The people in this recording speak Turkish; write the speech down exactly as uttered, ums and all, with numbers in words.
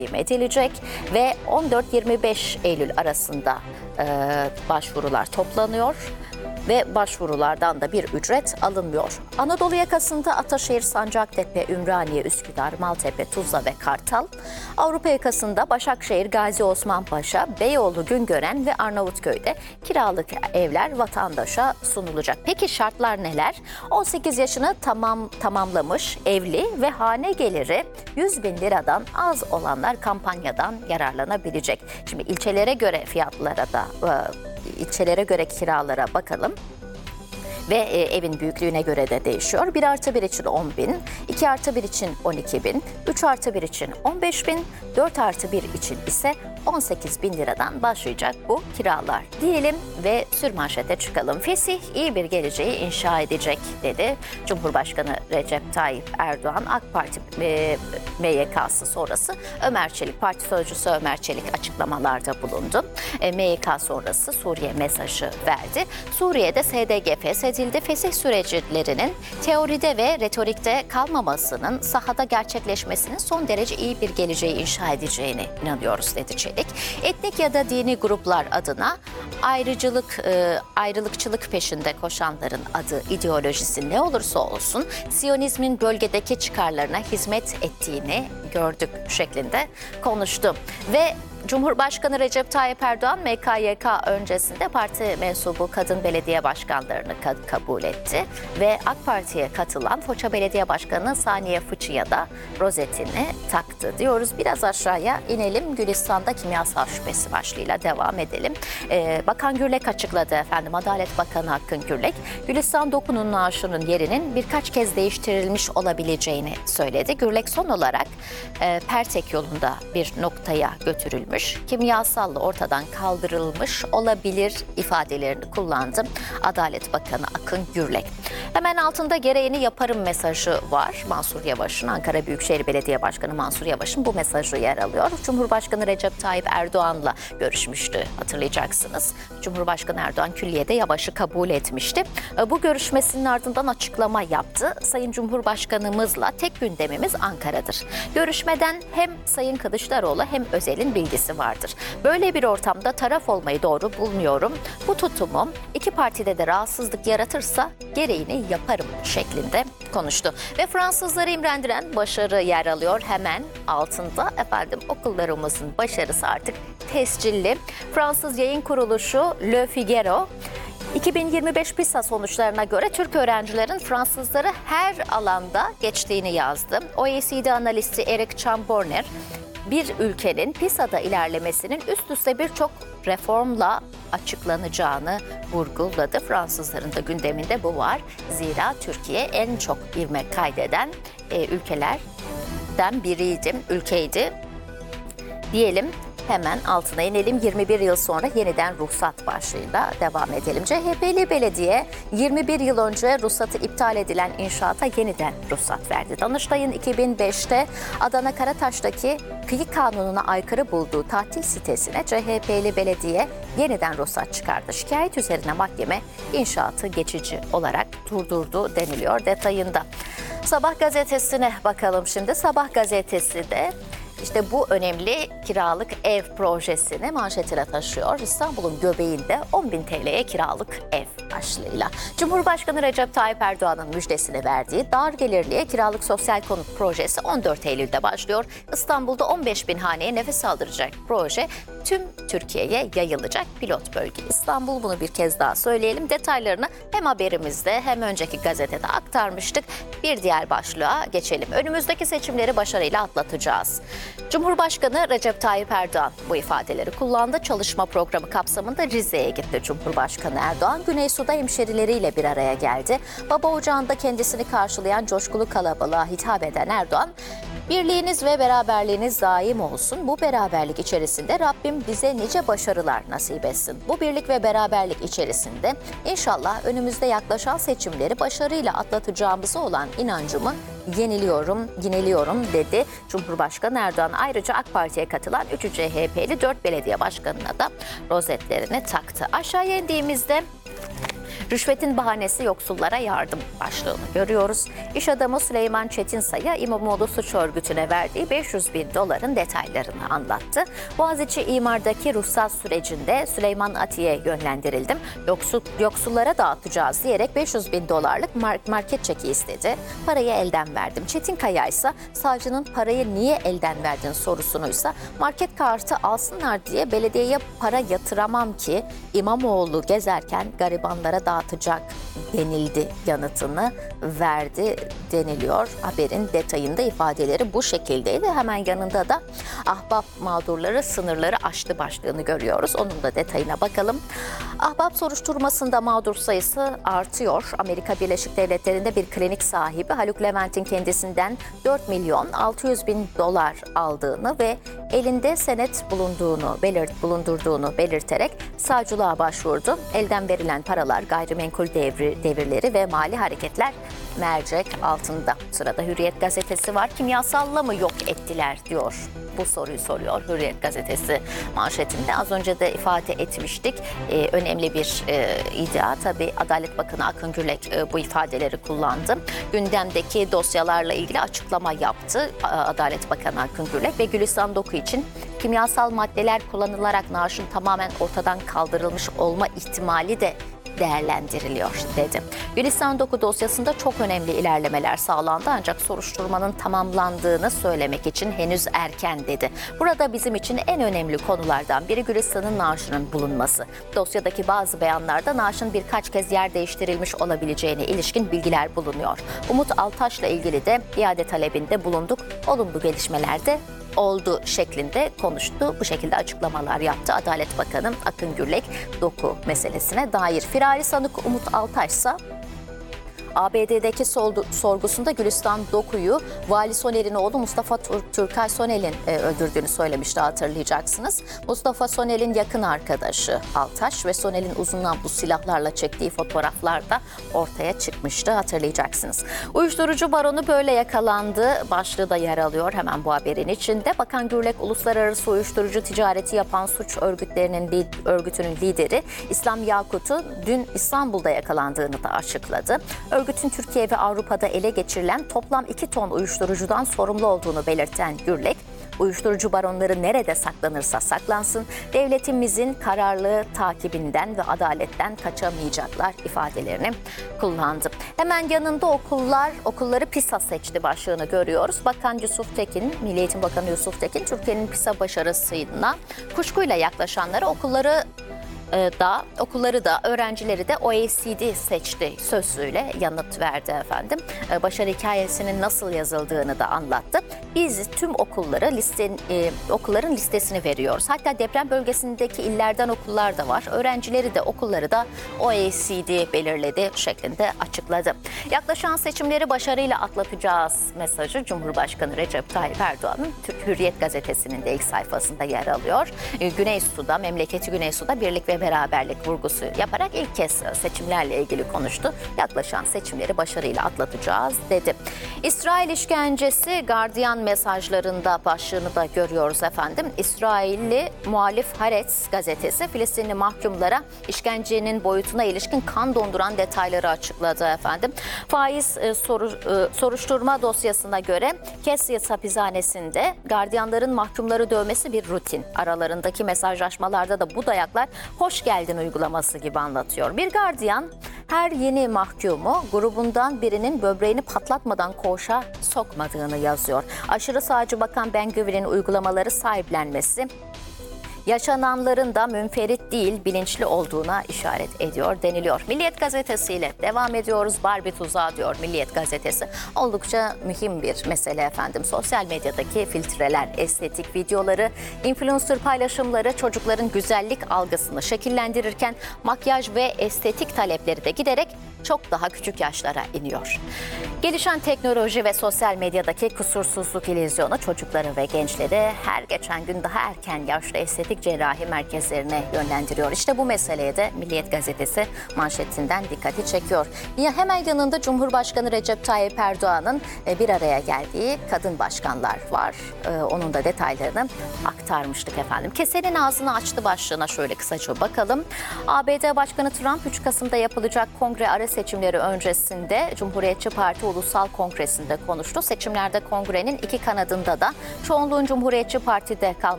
edilecek ve on dört yirmi beş Eylül arasında e, başvurular toplanıyor ve başvurulardan da bir ücret alınmıyor. Anadolu yakasında Ataşehir, Sancaktepe, Ümraniye, Üsküdar, Maltepe, Tuzla ve Kartal. Avrupa yakasında Başakşehir, Gazi Osman Paşa, Beyoğlu, Güngören ve Arnavutköy'de kiralık evler vatandaşa sunulacak. Peki şartlar neler? on sekiz yaşını tamam tamamlamış, evli ve hane geliri yüz bin liradan az olanlar kampanyadan yararlanabilecek. Şimdi ilçelere göre fiyatlara da ilçelere göre kiralara bakalım. Ve e, evin büyüklüğüne göre de değişiyor. bir artı bir için on bin, iki artı bir için on iki bin, üç artı bir için on beş bin, dört artı bir için ise on sekiz bin liradan başlayacak bu kiralar diyelim ve sürmanşete çıkalım. Fesih iyi bir geleceği inşa edecek dedi Cumhurbaşkanı Recep Tayyip Erdoğan. AK Parti e, M Y K'sı sonrası Ömer Çelik, Parti Sözcüsü Ömer Çelik açıklamalarda bulundu. E, M Y K sonrası Suriye mesajı verdi. Suriye'de S D G feshedildi. Fesih süreçlerinin teoride ve retorikte kalmamasının sahada gerçekleşmesinin son derece iyi bir geleceği inşa edeceğine inanıyoruz dedi Çelik. Etnik ya da dini gruplar adına ayrıcılık, e, ayrılıkçılık peşinde koşanların adı, ideolojisi ne olursa olsun Siyonizmin bölgedeki çıkarlarına hizmet ettiğini gördük şeklinde konuştu. Ve Cumhurbaşkanı Recep Tayyip Erdoğan M K Y K öncesinde parti mensubu kadın belediye başkanlarını ka- kabul etti ve AK Parti'ye katılan Foça Belediye Başkanı Saniye Fıçı'ya da rozetini taktı diyoruz. Biraz aşağıya inelim. Gülistan'da kimyasal şüphesi başlığıyla devam edelim. Ee, Bakan Gürlek açıkladı efendim. Adalet Bakanı Hakkın Gürlek, Gülistan dokunun naaşının yerinin birkaç kez değiştirilmiş olabileceğini söyledi. Gürlek son olarak e, Pertek yolunda bir noktaya götürülmüş, kimyasalla ortadan kaldırılmış olabilir ifadelerini kullandı Adalet Bakanı Akın Gürlek. Hemen altında gereğini yaparım mesajı var. Mansur Yavaş'ın, Ankara Büyükşehir Belediye Başkanı Mansur Yavaş'ın bu mesajı yer alıyor. Cumhurbaşkanı Recep Tayyip Erdoğan'la görüşmüştü hatırlayacaksınız. Cumhurbaşkanı Erdoğan külliyede Yavaş'ı kabul etmişti. Bu görüşmesinin ardından açıklama yaptı. Sayın Cumhurbaşkanımızla tek gündemimiz Ankara'dır. Görüşmeden hem Sayın Kılıçdaroğlu hem Özel'in bilgisi vardır. Böyle bir ortamda taraf olmayı doğru bulmuyorum. Bu tutumum iki partide de rahatsızlık yaratırsa gereğini yaparım şeklinde konuştu. Ve Fransızları imrendiren başarı yer alıyor hemen altında. Efendim okullarımızın başarısı artık tescilli. Fransız yayın kuruluşu Le Figaro, iki bin yirmi beş PISA sonuçlarına göre Türk öğrencilerin Fransızları her alanda geçtiğini yazdı. O E C D analisti Eric Chamborner, bir ülkenin PISA'da ilerlemesinin üst üste birçok reformla açıklanacağını vurguladı. Fransızların da gündeminde bu var. Zira Türkiye en çok ivme kaydeden e, ülkelerden biriydi, ülkeydi diyelim. Hemen altına inelim. yirmi bir yıl sonra yeniden ruhsat başlığıyla devam edelim. C H P'li belediye yirmi bir yıl önce ruhsatı iptal edilen inşaata yeniden ruhsat verdi. Danıştay'ın iki bin beşte Adana Karataş'taki kıyı kanununa aykırı bulduğu tatil sitesine C H P'li belediye yeniden ruhsat çıkardı. Şikayet üzerine mahkeme inşaatı geçici olarak durdurdu deniliyor detayında. Sabah gazetesine bakalım şimdi. Sabah gazetesi de İşte bu önemli kiralık ev projesini manşetine taşıyor. İstanbul'un göbeğinde on bin T L'ye kiralık ev başlığıyla. Cumhurbaşkanı Recep Tayyip Erdoğan'ın müjdesini verdiği dar gelirliye kiralık sosyal konut projesi on dört Eylül'de başlıyor. İstanbul'da on beş bin haneye nefes aldıracak proje tüm Türkiye'ye yayılacak pilot bölge İstanbul. Bunu bir kez daha söyleyelim. Detaylarını hem haberimizde hem önceki gazetede aktarmıştık. Bir diğer başlığa geçelim. Önümüzdeki seçimleri başarıyla atlatacağız. Cumhurbaşkanı Recep Tayyip Erdoğan bu ifadeleri kullandı. Çalışma programı kapsamında Rize'ye gitti Cumhurbaşkanı Erdoğan. Güneysu'da hemşerileriyle bir araya geldi. Baba ocağında kendisini karşılayan coşkulu kalabalığa hitap eden Erdoğan, birliğiniz ve beraberliğiniz daim olsun. Bu beraberlik içerisinde Rabbim bize nice başarılar nasip etsin. Bu birlik ve beraberlik içerisinde inşallah önümüzde yaklaşan seçimleri başarıyla atlatacağımıza olan inancımı yeniliyorum, yineliyorum dedi Cumhurbaşkanı Erdoğan. Ayrıca AK Parti'ye katılan üç C H P'li dört belediye başkanına da rozetlerini taktı. Aşağıya indiğimizde Rüşvetin bahanesi yoksullara yardım başlığını görüyoruz. İş adamı Süleyman Çetinsay'a İmamoğlu suç örgütüne verdiği beş yüz bin doların detaylarını anlattı. Boğaziçi İmar'daki ruhsat sürecinde Süleyman Atiye yönlendirildim. Yoksul, yoksullara dağıtacağız diyerek beş yüz bin dolarlık market çeki istedi. Parayı elden verdim. Çetinkaya ise savcının parayı niye elden verdin sorusunuysa market kartı alsınlar diye belediyeye para yatıramam ki İmamoğlu gezerken garibanlara dağıtacak denildi yanıtını verdi deniliyor. Haberin detayında ifadeleri bu şekildeydi. Hemen yanında da Ahbap mağdurları sınırları aştı başlığını görüyoruz. Onun da detayına bakalım. Ahbap soruşturmasında mağdur sayısı artıyor. Amerika Birleşik Devletleri'nde bir klinik sahibi Haluk Levent'in kendisinden dört milyon altı yüz bin dolar aldığını ve elinde senet bulunduğunu belirt, bulundurduğunu belirterek savcılığa başvurdu. Elden verilen paralar gayrimenkul devri, devirleri ve mali hareketler mercek altında. Sırada Hürriyet gazetesi var. Kimyasalla mı yok ettiler diyor. Bu soruyu soruyor Hürriyet gazetesi manşetinde. Az önce de ifade etmiştik. Ee, önemli bir e, iddia. Tabii Adalet Bakanı Akın Gürlek e, bu ifadeleri kullandı. Gündemdeki dosyalarla ilgili açıklama yaptı Adalet Bakanı Akın Gürlek ve Gülistan Doku için kimyasal maddeler kullanılarak naaşın tamamen ortadan kaldırılmış olma ihtimali de değerlendiriliyor dedi. Gülistan Doku dosyasında çok önemli ilerlemeler sağlandı ancak soruşturmanın tamamlandığını söylemek için henüz erken dedi. Burada bizim için en önemli konulardan biri Gülistan'ın naaşının bulunması. Dosyadaki bazı beyanlarda naaşın birkaç kez yer değiştirilmiş olabileceğine ilişkin bilgiler bulunuyor. Umut Altaş'la ilgili de iade talebinde bulunduk. Olumlu gelişmeler de oldu şeklinde konuştu. Bu şekilde açıklamalar yaptı Adalet Bakanı Akın Gürlek Doku meselesine dair. Firari sanık Umut Altaş ise A B D'deki sorgusunda Gülistan Doku'yu Vali Soner'in oğlu Mustafa Türkay Soner'in e, öldürdüğünü söylemişti, hatırlayacaksınız. Mustafa Soner'in yakın arkadaşı Altaş ve Soner'in uzun namlulu silahlarla çektiği fotoğraflar da ortaya çıkmıştı, hatırlayacaksınız. Uyuşturucu baronu böyle yakalandı başlığı da yer alıyor hemen bu haberin içinde. Bakan Gürlek uluslararası uyuşturucu ticareti yapan suç örgütlerinin örgütünün lideri İslam Yakut'u dün İstanbul'da yakalandığını da açıkladı. Örgütün Türkiye ve Avrupa'da ele geçirilen toplam iki ton uyuşturucudan sorumlu olduğunu belirten Gürlek, uyuşturucu baronları nerede saklanırsa saklansın, devletimizin kararlı takibinden ve adaletten kaçamayacaklar ifadelerini kullandı. Hemen yanında okullar, okulları PISA seçti başlığını görüyoruz. Bakan Yusuf Tekin, Milli Eğitim Bakanı Yusuf Tekin, Türkiye'nin PISA başarısına kuşkuyla yaklaşanlara okulları da okulları da öğrencileri de O E C D seçti sözüyle yanıt verdi efendim. Başarı hikayesinin nasıl yazıldığını da anlattı. Biz tüm okullara liste, e, okulların listesini veriyoruz. Hatta deprem bölgesindeki illerden okullar da var. Öğrencileri de okulları da O E C D belirledi şeklinde açıkladı. Yaklaşan seçimleri başarıyla atlatacağız mesajı Cumhurbaşkanı Recep Tayyip Erdoğan'ın Türk Hürriyet gazetesinin de ilk sayfasında yer alıyor. Güneysu'da, memleketi Güneysu'da birlik ve beraberlik vurgusu yaparak ilk kez seçimlerle ilgili konuştu. Yaklaşan seçimleri başarıyla atlatacağız dedi. İsrail işkencesi gardiyan mesajlarında başlığını da görüyoruz efendim. İsrailli muhalif Haaretz gazetesi Filistinli mahkumlara işkencenin boyutuna ilişkin kan donduran detayları açıkladı efendim. Faiz e, soru, e, soruşturma dosyasına göre Kesiyet hapishanesinde gardiyanların mahkumları dövmesi bir rutin. Aralarındaki mesajlaşmalarda da bu dayaklar hoş geldin uygulaması gibi anlatıyor. Bir gardiyan her yeni mahkumu grubundan birinin böbreğini patlatmadan koğuşa sokmadığını yazıyor. Aşırı sağcı Bakan Ben-Gvir'in uygulamaları sahiplenmesi yaşananların da münferit değil bilinçli olduğuna işaret ediyor deniliyor. Milliyet gazetesiyle devam ediyoruz. Barbie tuzağı diyor Milliyet gazetesi. Oldukça mühim bir mesele efendim. Sosyal medyadaki filtreler, estetik videoları, influencer paylaşımları çocukların güzellik algısını şekillendirirken makyaj ve estetik talepleri de giderek çok daha küçük yaşlara iniyor. Gelişen teknoloji ve sosyal medyadaki kusursuzluk illüzyonu çocukları ve gençleri her geçen gün daha erken yaşta estetik cerrahi merkezlerine yönlendiriyor. İşte bu meseleye de Milliyet Gazetesi manşetinden dikkati çekiyor. Ya hemen yanında Cumhurbaşkanı Recep Tayyip Erdoğan'ın bir araya geldiği kadın başkanlar var. Onun da detaylarını aktarmıştık efendim. Kesenin ağzını açtı başlığına şöyle kısaca bakalım. A B D Başkanı Trump üç Kasım'da yapılacak kongre ara seçimleri öncesinde Cumhuriyetçi Parti Ulusal Kongresi'nde konuştu. Seçimlerde kongrenin iki kanadında da çoğunluğun Cumhuriyetçi Parti'de kalması